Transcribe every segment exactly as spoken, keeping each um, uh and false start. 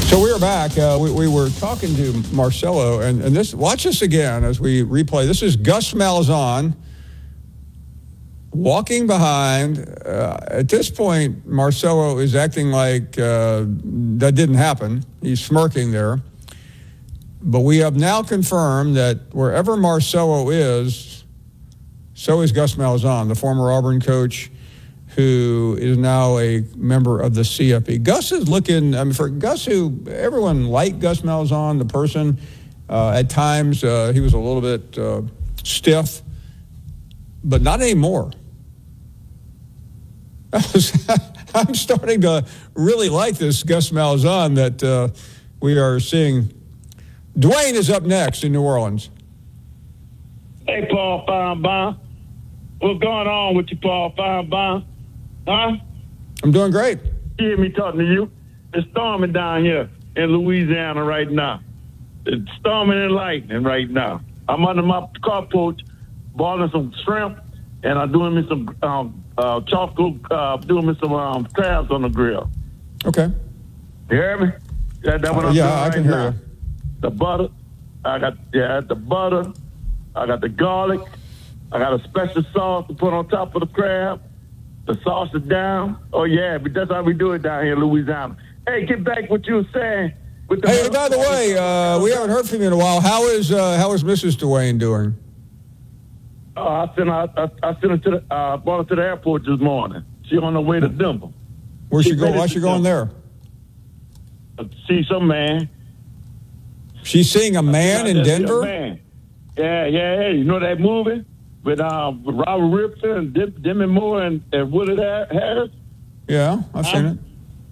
So we are back. Uh, we, we were talking to Marcelo, and, and this. Watch this again as we replay. This is Gus Malzahn walking behind. Uh, at this point, Marcelo is acting like uh, that didn't happen. He's smirking there. But we have now confirmed that wherever Marcelo is, so is Gus Malzahn, the former Auburn coach, who is now a member of the C F P. Gus is looking, I mean, for Gus, who everyone liked Gus Malzahn, the person, uh, at times uh, he was a little bit uh, stiff, but not anymore. I'm starting to really like this Gus Malzahn that uh, we are seeing. Dwayne is up next in New Orleans. Hey, Paul Feinbaum. What's going on with you, Paul Feinbaum? Huh? I'm doing great. You hear me talking to you? It's storming down here in Louisiana right now. It's storming and lightning right now. I'm under my carport boiling some shrimp, and I'm doing me some um, uh, chocolate, uh, doing me some um, crabs on the grill. Okay. You hear me? That, that what uh, I'm yeah, doing I right can hear now. you. The butter, I got yeah, the butter, I got the garlic, I got a special sauce to put on top of the crab. The sauce is down. Oh yeah, but that's how we do it down here in Louisiana. Hey, get back what you were saying. With the hey, by the way, uh, we haven't heard from you in a while. How is uh, how is Missus Dwayne doing? Oh, I sent her, I, I sent her to the, uh, brought her to the airport this morning. She on her way to Denver. Where's she, she going? Why is she going there? See some man. She's seeing a man in Denver? Man. Yeah, yeah, yeah. You know that movie with, um, with Robert Ripton and Dim- Demi Moore and, and Woody Harris? Yeah, I've seen it.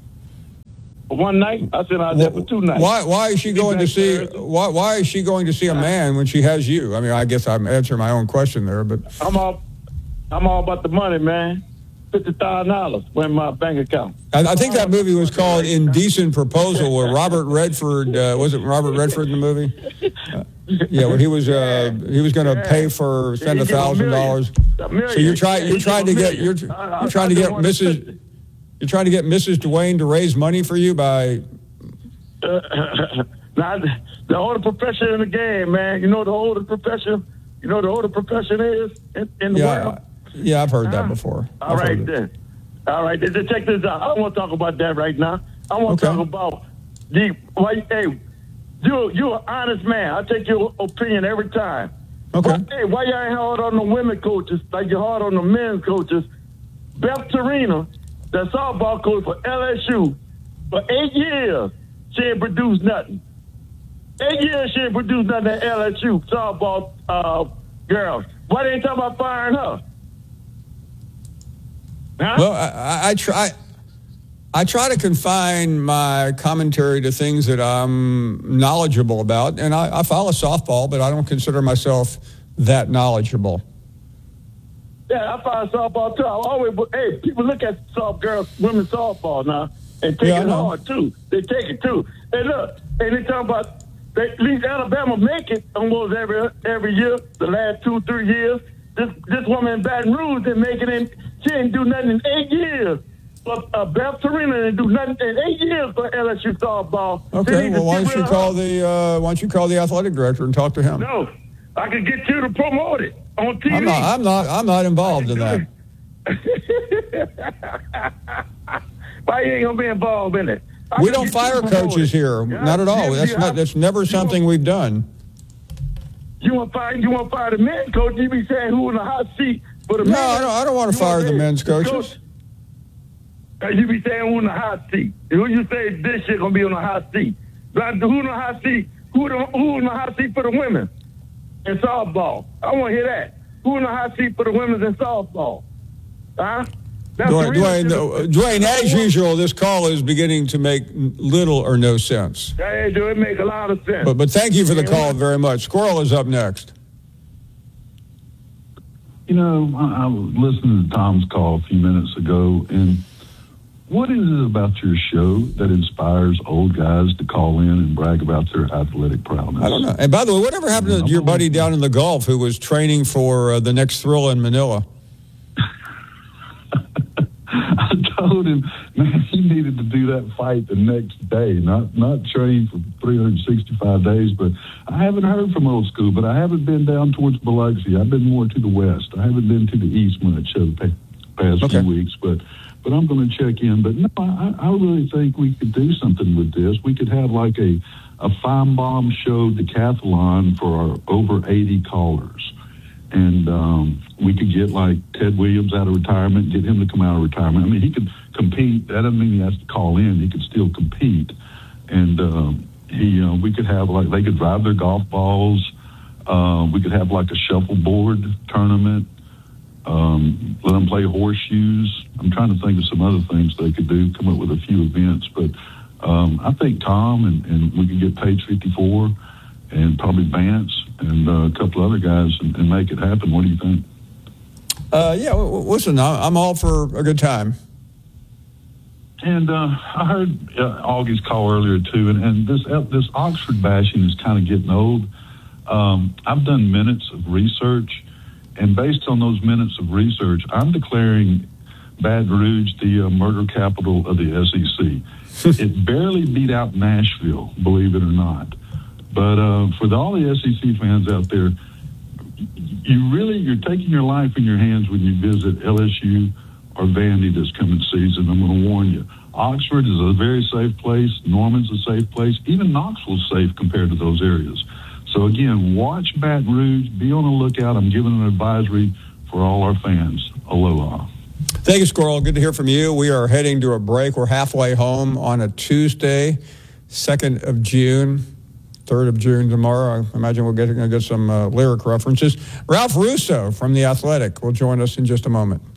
One night? I said I was there for two nights. Why, why is she going to see why, why is she going to see a man when she has you? I mean, I guess I'm answering my own question there, but I'm all I'm all about the money, man. Fifty thousand dollars in my bank account. I, I think that movie was called Indecent Proposal, where Robert Redford uh, was it Robert Redford in the movie? Uh, yeah, when he was uh, he was going to pay for spend a thousand dollars. So you're trying you're trying to get you're, you're trying to get Missus You're trying to get Missus Dwayne to raise money for you by. Uh, now, the older profession in the game, man. You know the older profession. You know the older profession is in, in the yeah, world. Yeah, I've heard that before. All I've right then. All right, then check this out. I don't want to talk about that right now. I want to okay. talk about the. Why, hey, you you're an honest man. I take your opinion every time. Okay. But, hey, why you ain't hard on the women coaches like you're hard on the men's coaches? Beth Torina, the softball coach for L S U, for eight years, she ain't produced nothing. Eight years she ain't produced nothing at L S U softball uh, girls. Why they ain't talking about firing her? Huh? Well, I, I try. I try to confine my commentary to things that I'm knowledgeable about, and I, I follow softball, but I don't consider myself that knowledgeable. Yeah, I follow softball too. I always, hey, people look at soft girls, women's softball now, and take yeah, it hard too. They take it too. Hey, look, and they talking about they, at least Alabama make it almost every every year. The last two, three years, this this woman in Baton Rouge didn't make it in. She didn't do nothing in eight years. But uh, Beth Torina didn't do nothing in eight years for L S U softball. Okay, well, why don't you call the uh, why don't you call the athletic director and talk to him? No, I could get you to promote it on T V. I'm not. I'm not. I'm not involved in that. Why you ain't gonna be involved in it? I we don't fire coaches here. Yeah, not at all. yeah, That's yeah. not. That's never something we've done. You want to fire? You want to fire the men's coach? You be saying who in the hot seat for the no, men? I don't. I don't want to fire the men's coaches. Coach, you be saying who in the hot seat? Who you say this shit gonna be on the hot seat? But who in the hot seat? Who the, who in the hot seat for the women in softball? I want to hear that. Who in the hot seat for the women in softball? Huh? That's Dwayne, Dwayne, no, Dwayne, as usual, this call is beginning to make little or no sense. Hey, do it make a lot of sense? But but thank you for the call very much. Squirrel is up next. You know, I, I was listening to Tom's call a few minutes ago, and what is it about your show that inspires old guys to call in and brag about their athletic prowess? I don't know. And by the way, whatever happened to your buddy down in the Gulf who was training for uh, the next thrill in Manila? I told him, man, he needed to do that fight the next day, not not train for three hundred sixty-five days. But I haven't heard from Old School, but I haven't been down towards Biloxi. I've been more to the west. I haven't been to the east much over the past Okay. few weeks, but but I'm going to check in. But no, I, I really think we could do something with this. We could have like a, a Feinbaum show decathlon for our over eighty callers. And um, we could get like Ted Williams out of retirement, get him to come out of retirement. I mean, he could compete. That doesn't mean he has to call in. He could still compete. And um, he, uh, we could have like, they could drive their golf balls. Uh, we could have like a shuffleboard tournament. Um, let them play horseshoes. I'm trying to think of some other things they could do, come up with a few events. But um, I think Tom and, and we could get Page fifty-four and probably Vance and uh, a couple other guys and, and make it happen. What do you think? Uh, yeah, w- w- listen, I- I'm all for a good time. And uh, I heard uh, Augie's call earlier too, and, and this uh, this Oxford bashing is kind of getting old. Um, I've done minutes of research, and based on those minutes of research, I'm declaring Baton Rouge the uh, murder capital of the S E C. It barely beat out Nashville, believe it or not. But uh, for the, all the S E C fans out there, you really, you're taking your life in your hands when you visit L S U or Vandy this coming season. I'm going to warn you. Oxford is a very safe place. Norman's a safe place. Even Knoxville's safe compared to those areas. So, again, watch Baton Rouge. Be on the lookout. I'm giving an advisory for all our fans. Aloha. Thank you, Squirrel. Good to hear from you. We are heading to a break. We're halfway home on a Tuesday, second of June. third of June tomorrow. I imagine we'll get, get some uh, lyric references. Ralph Russo from The Athletic will join us in just a moment.